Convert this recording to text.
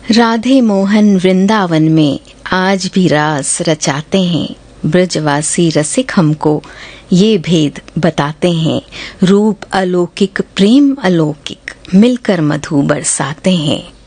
राधे मोहन वृंदावन में आज भी रास रचाते हैं। ब्रजवासी रसिक हमको ये भेद बताते हैं। रूप अलौकिक प्रेम अलौकिक मिलकर मधु बरसाते हैं।